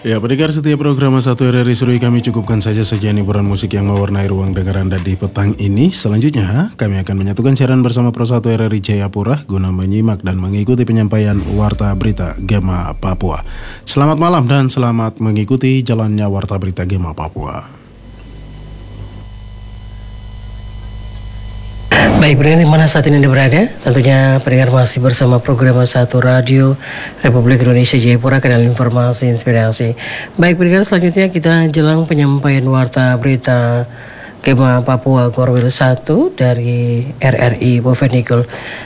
Ya, pendengar setiap program Satu RRI Serui kami cukupkan saja sajian hiburan musik yang mewarnai ruang dengar Anda di petang ini. Selanjutnya, kami akan menyatukan siaran bersama Pro 1 RRI Jayapura guna menyimak dan mengikuti penyampaian Warta Berita Gema Papua. Selamat malam dan selamat mengikuti jalannya Warta Berita Gema Papua. Baik, pendengar di mana saat ini Anda berada? Tentunya pendengar masih bersama program Satu Radio Republik Indonesia Jayapura, kanal informasi inspirasi. Baik, pendengar, selanjutnya kita jelang penyampaian Warta Berita Gema Papua Korwil 1 dari RRI Boven Eagle.